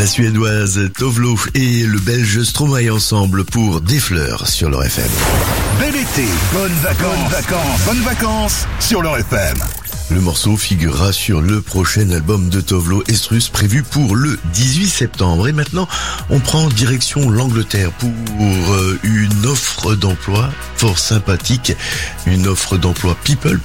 La Suédoise Tove Lo et le Belge Stromae ensemble pour Des fleurs sur leur FM. Bel été, bonnes vacances sur leur FM. Le morceau figurera sur le prochain album de Tove Lo, Estrus, prévu pour le 18 septembre. Et maintenant, on prend direction l'Angleterre pour une offre d'emploi fort sympathique, une offre d'emploi people.